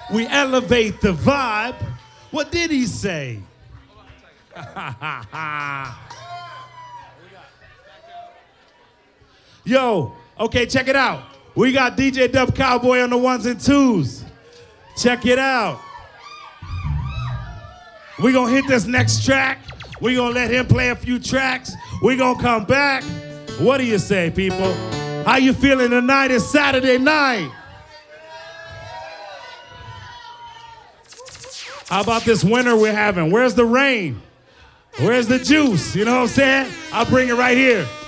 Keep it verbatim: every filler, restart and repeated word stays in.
We elevate the vibe. What did he say? Yo, okay, check it out. We got D J Dub Cowboy on the ones and twos. Check it out. We gonna hit this next track. We gonna let him play a few tracks. We gonna come back. What do you say, people? How you feeling tonight? It's Saturday night. How about this winter we're having? Where's the rain? Where's the juice? You know what I'm saying? I'll bring it right here.